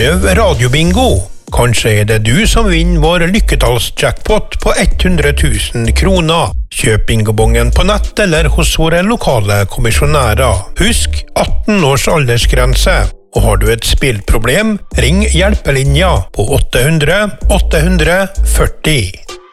Prøv radiobingo. Kanskje det du som vinner vår lykketallsjackpot på 100 000 kroner. Kjøp bingobongen på nett eller hos våre lokale kommisjonærer. Husk 18 års aldersgrense. Og har du et spillproblem, ring hjelpelinja på 800 840.